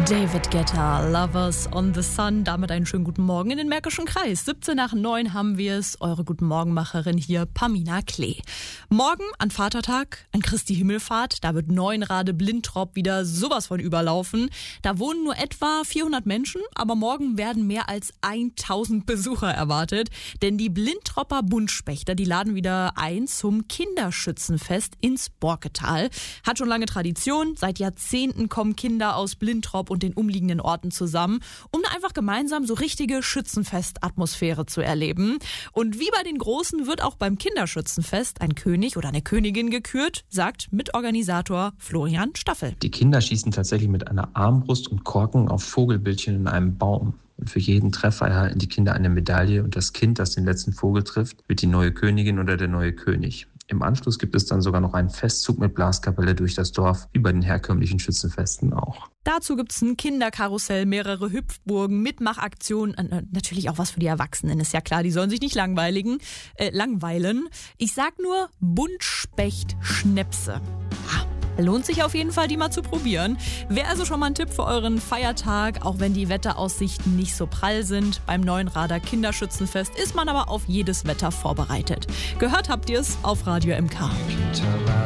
David Guetta, Lovers on the Sun. Damit einen schönen guten Morgen in den Märkischen Kreis. 7:17 haben wir es. Eure Guten Morgenmacherin hier, Pamina Klee. Morgen an Vatertag, an Christi Himmelfahrt. Da wird Neuenrade Blintrop wieder sowas von überlaufen. Da wohnen nur etwa 400 Menschen, aber morgen werden mehr als 1000 Besucher erwartet. Denn die Blintropper Buntspechter, die laden wieder ein zum Kinderschützenfest ins Borketal. Hat schon lange Tradition. Seit Jahrzehnten kommen Kinder aus Blintrop und den umliegenden Orten zusammen, um da einfach gemeinsam so richtige Schützenfest-Atmosphäre zu erleben. Und wie bei den Großen wird auch beim Kinderschützenfest ein König oder eine Königin gekürt, sagt Mitorganisator Florian Staffel. Die Kinder schießen tatsächlich mit einer Armbrust und Korken auf Vogelbildchen in einem Baum. Und für jeden Treffer erhalten die Kinder eine Medaille und das Kind, das den letzten Vogel trifft, wird die neue Königin oder der neue König. Im Anschluss gibt es dann sogar noch einen Festzug mit Blaskapelle durch das Dorf, wie bei den herkömmlichen Schützenfesten auch. Dazu gibt es ein Kinderkarussell, mehrere Hüpfburgen, Mitmachaktionen, natürlich auch was für die Erwachsenen, ist ja klar, die sollen sich nicht langweilen. Ich sag nur Buntspecht-Schnäpse. Lohnt sich auf jeden Fall, die mal zu probieren. Wäre also schon mal ein Tipp für euren Feiertag, auch wenn die Wetteraussichten nicht so prall sind. Beim Neuenrader Kinderschützenfest ist man aber auf jedes Wetter vorbereitet. Gehört habt ihr es auf Radio MK.